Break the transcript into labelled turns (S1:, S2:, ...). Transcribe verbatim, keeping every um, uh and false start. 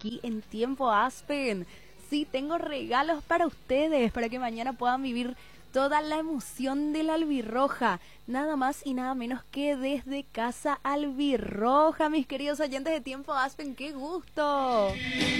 S1: aquí en Tiempo Aspen. Sí, tengo regalos para ustedes, para que mañana puedan vivir toda la emoción de la albirroja. Nada más y nada menos que desde Casa Albirroja, mis queridos oyentes de Tiempo Aspen. ¡Qué gusto!